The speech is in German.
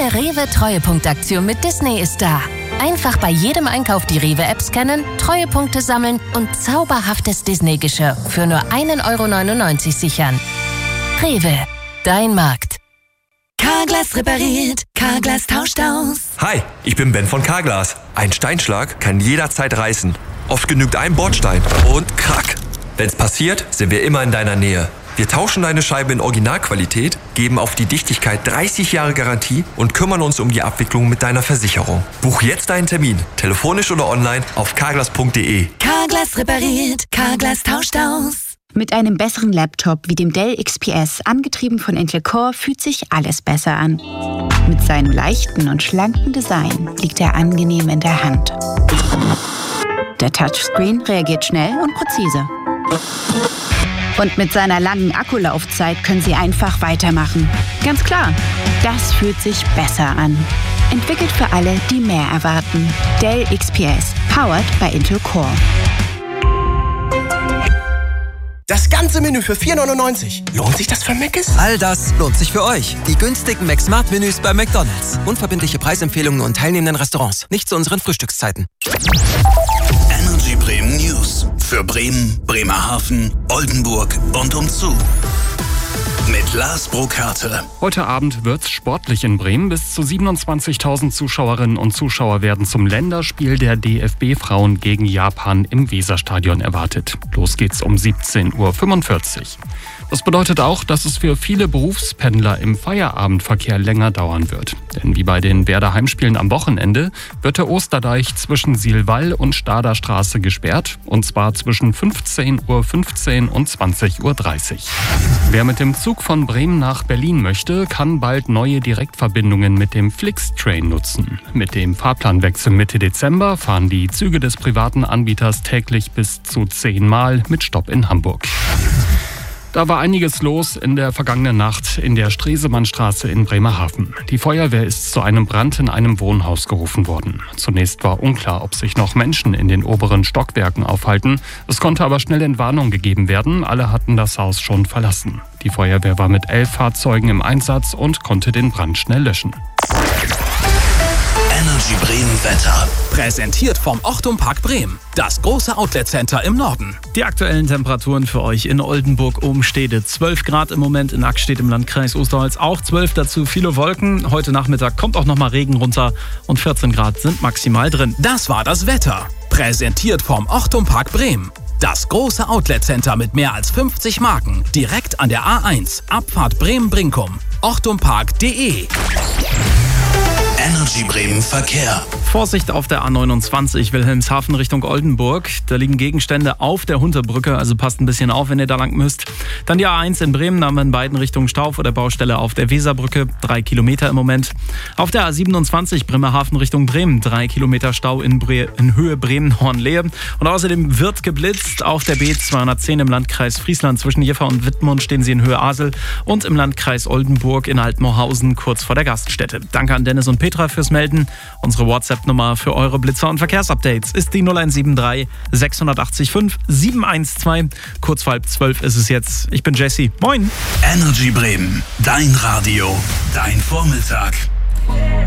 neue Rewe-Treuepunktaktion mit Disney ist da. Einfach bei jedem Einkauf die Rewe-App scannen, Treuepunkte sammeln und zauberhaftes Disney-Geschirr für nur 1,99 € sichern. Rewe, dein Markt. Carglass repariert, Carglass tauscht aus. Hi, ich bin Ben von Carglass. Ein Steinschlag kann jederzeit reißen. Oft genügt ein Bordstein und krack. Wenn's passiert, sind wir immer in deiner Nähe. Wir tauschen deine Scheibe in Originalqualität, geben auf die Dichtigkeit 30 Jahre Garantie und kümmern uns um die Abwicklung mit deiner Versicherung. Buch jetzt deinen Termin, telefonisch oder online auf carglass.de. Carglass repariert, Carglass tauscht aus. Mit einem besseren Laptop wie dem Dell XPS, angetrieben von Intel Core, fühlt sich alles besser an. Mit seinem leichten und schlanken Design liegt er angenehm in der Hand. Der Touchscreen reagiert schnell und präzise. Und mit seiner langen Akkulaufzeit können Sie einfach weitermachen. Ganz klar, das fühlt sich besser an. Entwickelt für alle, die mehr erwarten. Dell XPS, powered by Intel Core. Das ganze Menü für 4,99 €. Lohnt sich das für Mc's? All das lohnt sich für euch. Die günstigen McSmart-Menüs bei McDonald's. Unverbindliche Preisempfehlungen und teilnehmenden Restaurants. Nicht zu unseren Frühstückszeiten. Energy Bremen News. Für Bremen, Bremerhaven, Oldenburg und umzu. Mit Lars Burkhardt. Heute Abend wird's sportlich in Bremen. Bis zu 27.000 Zuschauerinnen und Zuschauer werden zum Länderspiel der DFB-Frauen gegen Japan im Weserstadion erwartet. Los geht's um 17:45 Uhr. Das bedeutet auch, dass es für viele Berufspendler im Feierabendverkehr länger dauern wird. Denn wie bei den Werder Heimspielen am Wochenende wird der Osterdeich zwischen Sielwall und Stader Straße gesperrt. Und zwar zwischen 15:15 Uhr und 20:30 Uhr. Wer mit dem Zug von Bremen nach Berlin möchte, kann bald neue Direktverbindungen mit dem Flixtrain nutzen. Mit dem Fahrplanwechsel Mitte Dezember fahren die Züge des privaten Anbieters täglich bis zu 10 Mal mit Stopp in Hamburg. Da war einiges los in der vergangenen Nacht in der Stresemannstraße in Bremerhaven. Die Feuerwehr ist zu einem Brand in einem Wohnhaus gerufen worden. Zunächst war unklar, ob sich noch Menschen in den oberen Stockwerken aufhalten. Es konnte aber schnell Entwarnung gegeben werden. Alle hatten das Haus schon verlassen. Die Feuerwehr war mit 11 Fahrzeugen im Einsatz und konnte den Brand schnell löschen. Energy Bremen Wetter. Präsentiert vom Ochtum Park Bremen. Das große Outlet-Center im Norden. Die aktuellen Temperaturen für euch in Oldenburg-Obenstede. 12 Grad im Moment, in Ackstedt im Landkreis Osterholz auch 12, dazu viele Wolken. Heute Nachmittag kommt auch nochmal Regen runter und 14 Grad sind maximal drin. Das war das Wetter. Präsentiert vom Ochtum Park Bremen. Das große Outlet-Center mit mehr als 50 Marken. Direkt an der A1, Abfahrt Bremen-Brinkum. ochtumpark.de. Energy Bremen Verkehr. Vorsicht auf der A29 Wilhelmshaven Richtung Oldenburg. Da liegen Gegenstände auf der Hunterbrücke, also passt ein bisschen auf, wenn ihr da lang müsst. Dann die A1 in Bremen, da haben wir in beiden Richtungen Stau vor der Baustelle auf der Weserbrücke. 3 Kilometer im Moment. Auf der A27 Bremerhaven Richtung Bremen. 3 Kilometer Stau in Höhe Bremen-Hornlehe. Und außerdem wird geblitzt auf der B210 im Landkreis Friesland. Zwischen Jeffer und Wittmund stehen sie in Höhe Asel. Und im Landkreis Oldenburg in Altmoorhausen kurz vor der Gaststätte. Danke an Dennis und Petra fürs Melden. Unsere WhatsApp-Nummer für eure Blitzer- und Verkehrsupdates ist die 0173 680 5 712. Kurz vor 11:30 ist es jetzt. Ich bin Jesse. Moin! Energy Bremen. Dein Radio. Dein Vormittag.